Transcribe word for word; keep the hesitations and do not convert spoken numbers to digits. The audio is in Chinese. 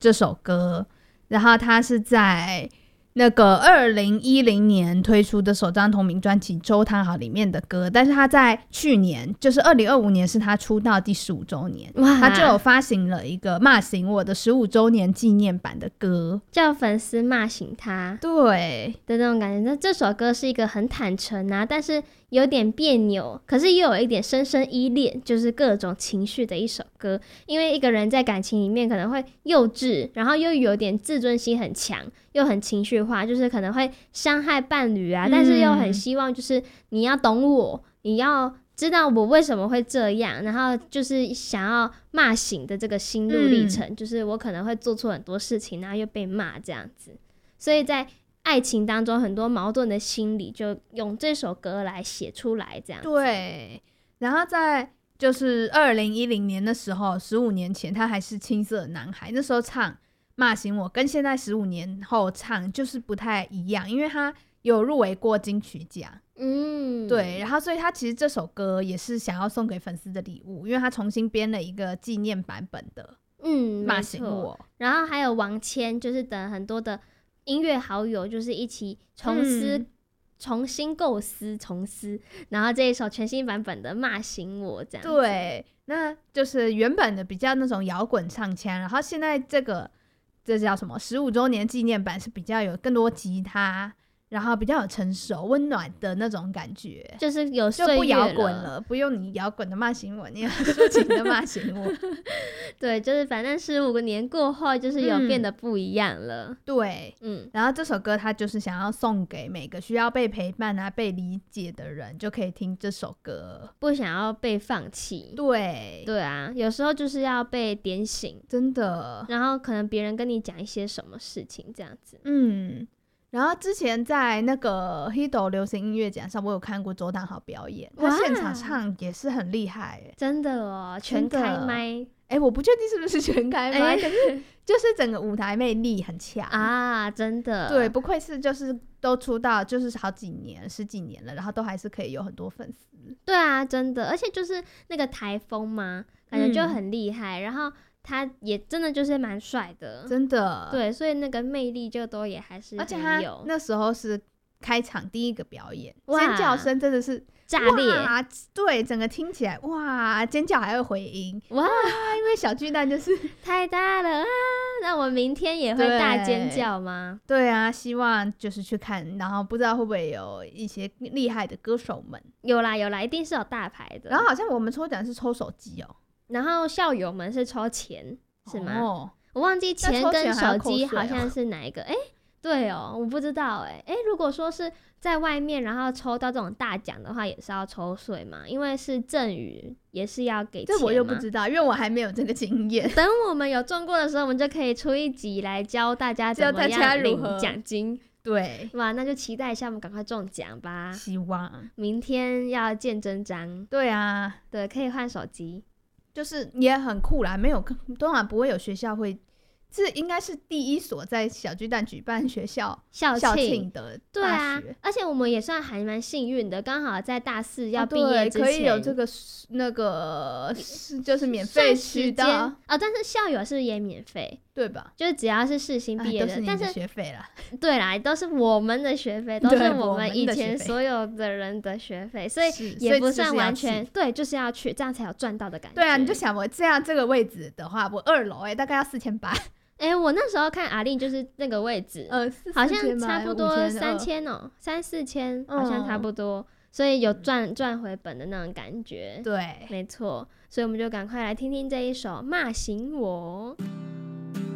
这首歌，然后他是在那个二零一零年推出的首张同名专辑《周汤豪》里面的歌，但是他在去年就是二零二五年是他出道第十五周年，他就有发行了一个骂醒我的十五周年纪念版的歌， 叫粉丝骂醒他， 对的那种感觉。那这首歌是一个很坦诚啊，但是有点别扭，可是又有一点深深依恋，就是各种情绪的一首歌。因为一个人在感情里面可能会幼稚，然后又有点自尊心很强，又很情绪化，就是可能会伤害伴侣啊、嗯、但是又很希望就是你要懂我，你要知道我为什么会这样，然后就是想要骂醒的这个心路历程、嗯、就是我可能会做错很多事情，然后又被骂这样子。所以在爱情当中很多矛盾的心理就用这首歌来写出来这样子。 对，然后在就是二零一零年的时候，十五年前他还是青涩的男孩，那时候唱骂醒我跟现在十五年后唱就是不太一样，因为他有入围过金曲奖。嗯，对，然后所以他其实这首歌也是想要送给粉丝的礼物，因为他重新编了一个纪念版本的嗯骂醒我。 然后还有王谦，就是等很多的音乐好友就是一起重思、嗯、重新构思重思，然后这一首全新版本的骂醒我这样子。 对，那就是原本的比较那种摇滚唱腔，然后现在这个这叫什么十五周年纪念版是比较有更多吉他，然后比较有成熟温暖的那种感觉， 就是有岁月了， 就不摇滚了，不用你摇滚的骂醒我，你要抒情的骂醒我。 对，就是反正十五个年过后就是有变得不一样了、嗯、 对，嗯，然后这首歌他就是想要送给每个需要被陪伴啊被理解的人，就可以听这首歌， 不想要被放弃。 对对啊，有时候就是要被点醒， 真的， 然后可能别人跟你讲一些什么事情这样子。 嗯，然后之前在那个 Hido 流行音乐奖上我有看过周汤豪表演，他现场唱也是很厉害耶， 真的哦，全开麦。 哎、欸，我不确定是不是全开麦、欸，可是就是整个舞台魅力很强啊，真的。 对，不愧是就是都出道就是好几年十几年了，然后都还是可以有很多粉丝。 对啊，真的，而且就是那个台风嘛，感觉就很厉害、嗯、然后他也真的就是蛮帅的， 真的。对， 所以那个魅力就都也还是很有。 而且他那时候是开场第一个表演，尖叫声真的是炸裂， 对，整个听起来哇，尖叫还会回音哇，因为小巨蛋就是太大了啊！那我明天也会大尖叫吗？ 对？对啊，希望就是去看，然后不知道会不会有一些厉害的歌手们。 有啦有啦，一定是有大牌的。 然后好像我们抽奖是抽手机哦， 然后校友们是抽钱是吗？哦，我忘记钱跟手机好像是哪一个？哎、欸。对哦，我不知道哎哎，如果说是在外面然后抽到这种大奖的话，也是要抽税嘛？因为是赠予，也是要给钱嘛。 这我又不知道，因为我还没有这个经验。 等我们有中过的时候，我们就可以出一集来教大家怎么样领奖金。 对， 哇，那就期待一下，我们赶快中奖吧！ 希望明天要见真章。 对啊， 对，可以换手机， 就是也很酷啦。没有，通常不会有学校会。这应该是第一所在小巨蛋举办学校校庆的大学。 对啊，而且我们也算还蛮幸运的，刚好在大四要毕业之前、哦、 可以有这个那个就是免费去的哦。 但是校友是不是也免费？对吧？就是只要是世新毕业的， 都是你的学费啦。 对啦，都是我们的学费，都是我们以前所有的人的学费，所以也不算完全对，就是要去，这样才有赚到的感觉。 对啊，你就想我这样这个位置的话，我二楼哎、欸，大概要四千八。 哎、欸，我那时候看阿令就是那个位置，呃，好像差不多三千哦，三四千，好像差不多，嗯、所以有赚赚回本的那种感觉。 对， 没错，所以我们就赶快来听听这一首《骂醒我》。